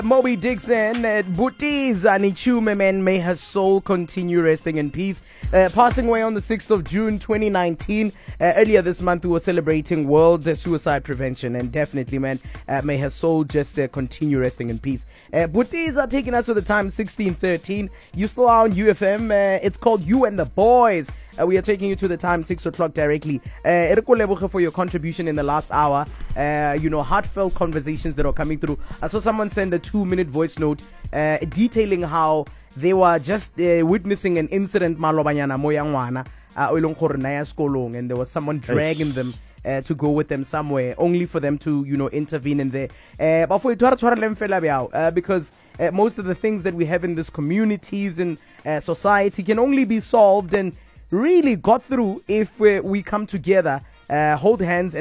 Moby Dixon, Butiza Nichume, man, may her soul continue resting in peace. Passing away on the 6th of June 2019. Earlier this month, we were celebrating World Suicide Prevention, and definitely, man, may her soul just continue resting in peace. Butiza taking us to the time 16:13. You still are on UFM. It's called You and the Boys. We are taking you to the time 6 o'clock directly. For your contribution in the last hour. Heartfelt conversations that are coming through. I saw someone send a 2-minute voice note detailing how they were just witnessing an incident malobanyana moyangwana and there was someone dragging them to go with them somewhere, only for them to intervene in there. But for because most of the things that we have in these communities and society can only be solved and really got through if we come together, hold hands